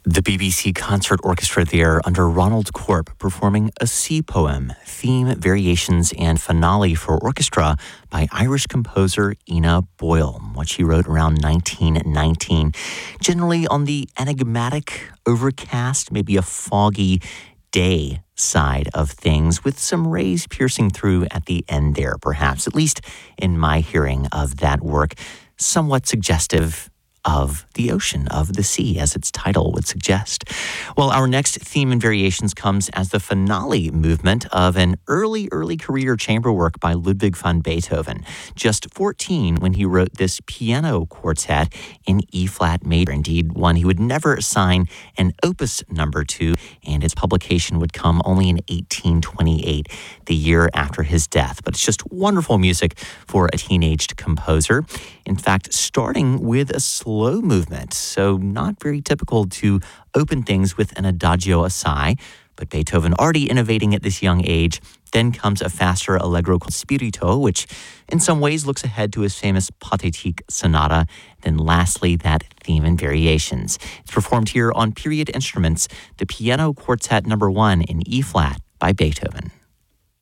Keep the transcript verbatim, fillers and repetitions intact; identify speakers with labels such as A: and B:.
A: The B B C Concert Orchestra there under Ronald Corp performing a sea poem, theme, variations, and finale for orchestra by Irish composer Ina Boyle, what she wrote around nineteen nineteen. Generally on the enigmatic, overcast, maybe a foggy day side of things, with some rays piercing through at the end there, perhaps, at least in my hearing of that work, somewhat suggestive of the ocean, of the sea, as its title would suggest. Well, our next theme and variations comes as the finale movement of an early, early career chamber work by Ludwig van Beethoven. Just fourteen when he wrote this piano quartet in E-flat major. Indeed, one he would never assign an opus number to, and its publication would come only in eighteen twenty-eight, the year after his death. But it's just wonderful music for a teenaged composer. In fact, starting with a slow movement, so not very typical to open things with an adagio assai, but Beethoven already innovating at this young age. Then comes a faster allegro called Spirito, which in some ways looks ahead to his famous Pathétique sonata. Then lastly, that theme and variations. It's performed here on Period Instruments, the Piano Quartet number one in E-flat by Beethoven.